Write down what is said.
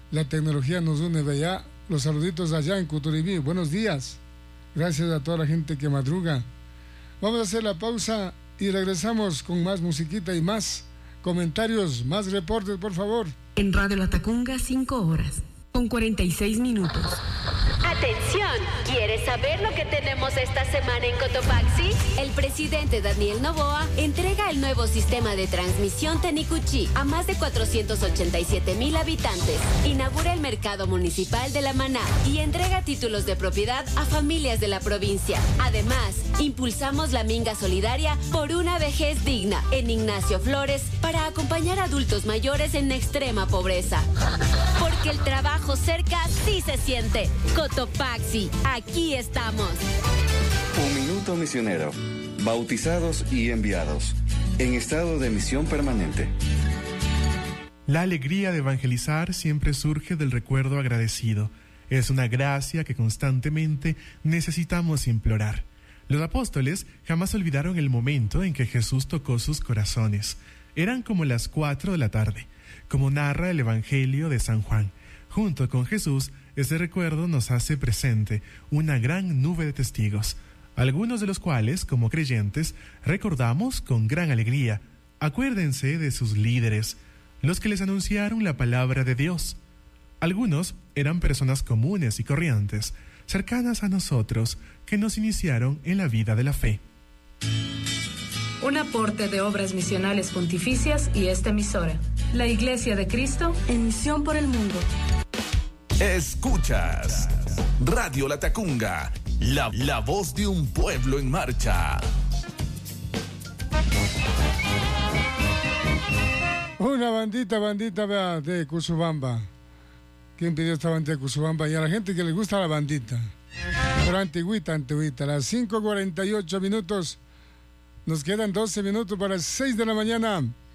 La tecnología nos une, vea. Los saluditos allá en Cuturibí. Buenos días. Gracias a toda la gente que madruga. Vamos a hacer la pausa y regresamos con más musiquita y más comentarios, más reportes, por favor. En Radio Latacunga, 5 horas, con 46 minutos. Atención, ¿quieres saber lo que tenemos esta semana en Cotopaxi? El presidente Daniel Noboa entrega el nuevo sistema de transmisión Tenicuchi a más de 487,000 habitantes. Inaugura el mercado municipal de La Maná y entrega títulos de propiedad a familias de la provincia. Además, impulsamos la minga solidaria por una vejez digna en Ignacio Flores para acompañar a adultos mayores en extrema pobreza. Porque el trabajo cerca sí se siente. Cotopaxi, aquí estamos. Un minuto misionero. Bautizados y enviados. En estado de misión permanente. La alegría de evangelizar siempre surge del recuerdo agradecido. Es una gracia que constantemente necesitamos implorar. Los apóstoles jamás olvidaron el momento en que Jesús tocó sus corazones. Eran como las 4 de la tarde, como narra el Evangelio de San Juan. Junto con Jesús, ese recuerdo nos hace presente una gran nube de testigos, algunos de los cuales, como creyentes, recordamos con gran alegría. Acuérdense de sus líderes, los que les anunciaron la palabra de Dios. Algunos eran personas comunes y corrientes, cercanas a nosotros, que nos iniciaron en la vida de la fe. Un aporte de Obras Misionales Pontificias y esta emisora, la Iglesia de Cristo en misión por el mundo. Escuchas Radio Latacunga, la voz de un pueblo en marcha. Una bandita vea, de Cusubamba. ¿Quién pidió esta bandita de Cusubamba? Y a la gente que le gusta la bandita. Pero antigüita, las 5:48 minutos. Nos quedan 12 minutos para las 6 de la mañana.